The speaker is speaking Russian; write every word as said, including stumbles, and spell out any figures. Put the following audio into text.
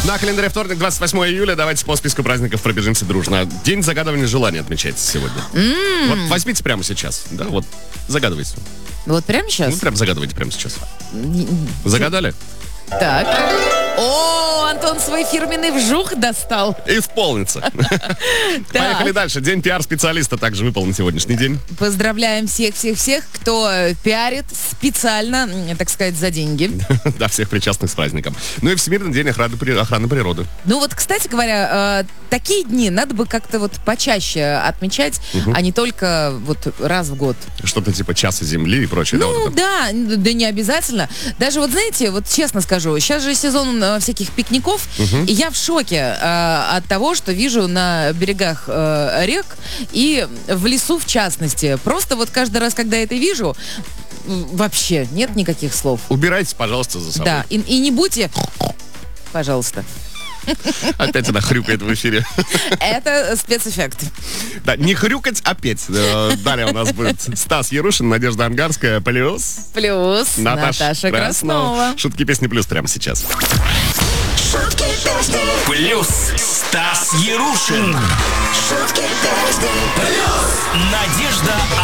На календаре вторник, двадцать восьмое июля. Давайте по списку праздников пробежимся дружно. День загадывания желаний отмечается сегодня. Mm. Вот возьмите прямо сейчас. Да, вот загадывайте. Вот прямо сейчас? Ну, прям загадывайте прямо сейчас. Загадали? Так. О, Антон свой фирменный вжух достал. Исполнится. Поехали дальше. День пиар-специалиста также выполнен сегодняшний день. Поздравляем всех-всех-всех, кто пиарит специально, так сказать, за деньги. Да, всех причастных с праздником. Ну и Всемирный день охраны, охраны природы. Ну вот, кстати говоря, такие дни надо бы как-то вот почаще отмечать, угу. а не только вот раз в год. Что-то типа часа земли и прочее. Ну да, вот да, да не обязательно. Даже вот знаете, вот честно скажу, сейчас же сезон всяких пикников, угу. и я в шоке э, от того, что вижу на берегах э, рек и в лесу в частности. Просто вот каждый раз, когда это вижу, вообще нет никаких слов. Убирайтесь, пожалуйста, за собой. Да, и, и не будьте, пожалуйста. Опять она хрюкает в эфире. Это спецэффект. Да, не хрюкать, а петь. Далее у нас будет Стас Ярушин, Надежда Ангарская, плюс... Плюс Наташа, Наташа Краснова. Краснова. Шутки, песни, плюс прямо сейчас. Шутки, песни. Плюс Стас Ярушин. Шутки, песни. Плюс Надежда